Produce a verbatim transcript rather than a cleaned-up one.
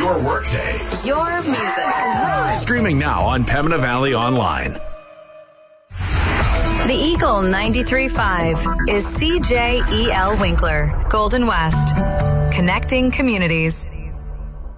your workday. Your music. Streaming now on Pembina Valley Online. The Eagle ninety-three point five is C J E L Winkler, Golden West. Connecting communities.